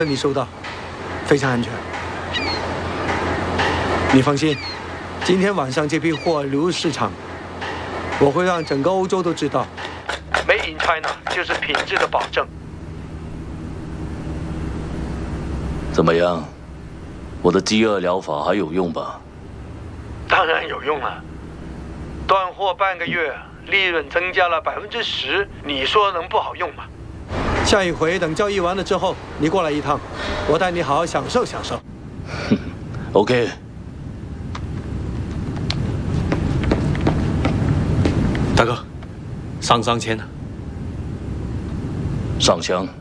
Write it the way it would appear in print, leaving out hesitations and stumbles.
你收到，非常安全。你放心，今天晚上这批货流入市场，我会让整个欧洲都知道 ，Made in China 就是品质的保证。 怎么样？我的饥饿疗法还有用吧？ 当然有用了，断货半个月，利润增加了10%，你说能不好用吗？下一回等交易完了之后，你过来一趟，我带你好好享受享受。 OK。 大哥，上签了。 上香。